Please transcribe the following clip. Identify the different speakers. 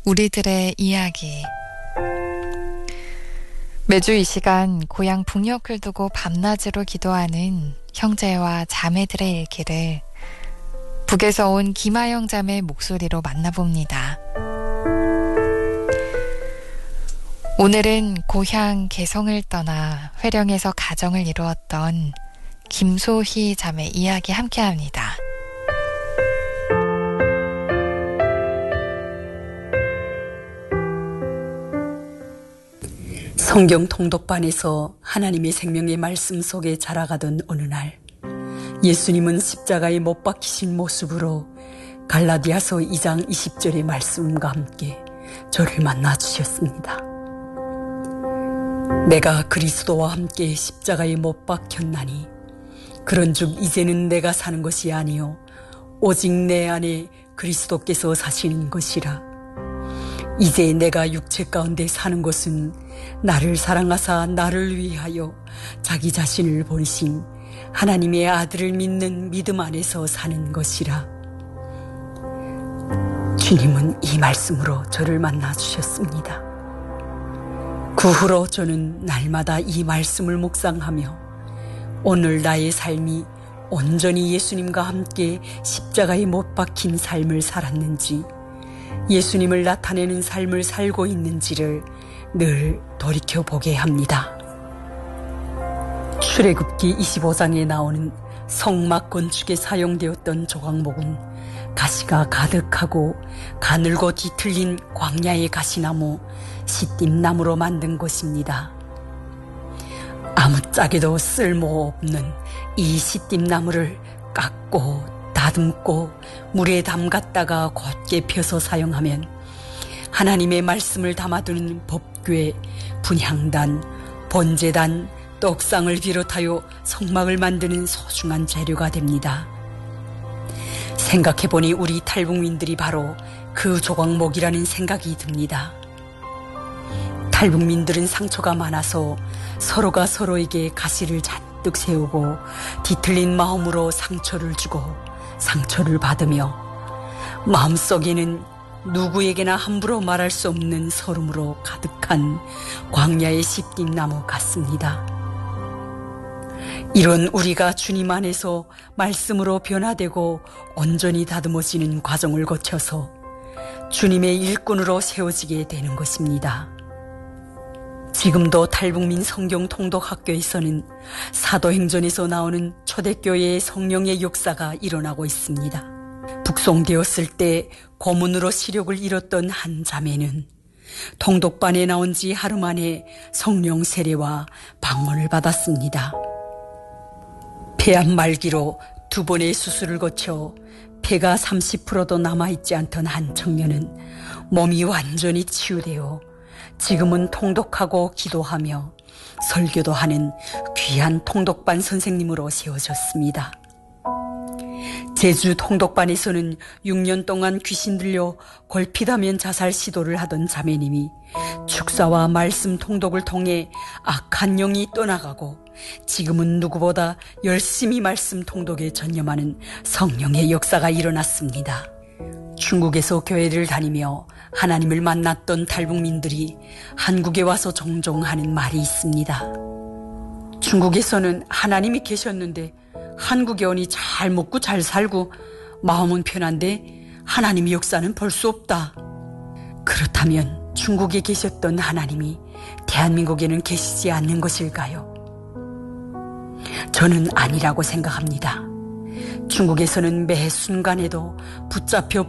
Speaker 1: 우리들의 이야기. 매주 이 시간 고향 북녘을 두고 밤낮으로 기도하는 형제와 자매들의 일기를 북에서 온 김하영 자매의 목소리로 만나봅니다. 오늘은 고향 개성을 떠나 회령에서 가정을 이루었던 김소희 자매 이야기 함께합니다.
Speaker 2: 성경 통독반에서 하나님의 생명의 말씀 속에 자라가던 어느 날, 예수님은 십자가에 못 박히신 모습으로 갈라디아서 2장 20절의 말씀과 함께 저를 만나 주셨습니다. 내가 그리스도와 함께 십자가에 못 박혔나니 그런즉 이제는 내가 사는 것이 아니요 오직 내 안에 그리스도께서 사시는 것이라. 이제 내가 육체 가운데 사는 것은 나를 사랑하사 나를 위하여 자기 자신을 버리신 하나님의 아들을 믿는 믿음 안에서 사는 것이라. 주님은 이 말씀으로 저를 만나 주셨습니다. 그 후로 저는 날마다 이 말씀을 묵상하며 오늘 나의 삶이 온전히 예수님과 함께 십자가에 못 박힌 삶을 살았는지, 예수님을 나타내는 삶을 살고 있는지를 늘 돌이켜보게 합니다. 출애굽기 25장에 나오는 성막 건축에 사용되었던 조각목은 가시가 가득하고 가늘고 뒤틀린 광야의 가시나무 시띠나무로 만든 것입니다. 아무짝에도 쓸모없는 이 시띠나무를 깎고 다듬고 물에 담갔다가 곧게 펴서 사용하면 하나님의 말씀을 담아두는 법궤, 분향단, 번제단, 떡상을 비롯하여 성막을 만드는 소중한 재료가 됩니다. 생각해보니 우리 탈북민들이 바로 그 조각목이라는 생각이 듭니다. 탈북민들은 상처가 많아서 서로가 서로에게 가시를 잔뜩 세우고 뒤틀린 마음으로 상처를 주고 상처를 받으며 마음속에는 누구에게나 함부로 말할 수 없는 서름으로 가득한 광야의 시띠나무 같습니다. 이런 우리가 주님 안에서 말씀으로 변화되고 온전히 다듬어지는 과정을 거쳐서 주님의 일꾼으로 세워지게 되는 것입니다. 지금도 탈북민 성경 통독학교에서는 사도행전에서 나오는 초대교회의 성령의 역사가 일어나고 있습니다. 북송되었을 때 고문으로 시력을 잃었던 한 자매는 통독반에 나온 지 하루 만에 성령 세례와 방언을 받았습니다. 폐암 말기로 2번의 수술을 거쳐 폐가 30%도 남아있지 않던 한 청년은 몸이 완전히 치유되어 지금은 통독하고 기도하며 설교도 하는 귀한 통독반 선생님으로 세워졌습니다. 제주 통독반에서는 6년 동안 귀신 들려 골피다면 자살 시도를 하던 자매님이 축사와 말씀 통독을 통해 악한 영이 떠나가고 지금은 누구보다 열심히 말씀 통독에 전념하는 성령의 역사가 일어났습니다. 중국에서 교회를 다니며 하나님을 만났던 탈북민들이 한국에 와서 종종 하는 말이 있습니다. 중국에서는 하나님이 계셨는데 한국에 오니 잘 먹고 잘 살고 마음은 편한데 하나님의 역사는 볼 수 없다. 그렇다면 중국에 계셨던 하나님이 대한민국에는 계시지 않는 것일까요? 저는 아니라고 생각합니다. 중국에서는 매 순간에도 붙잡혀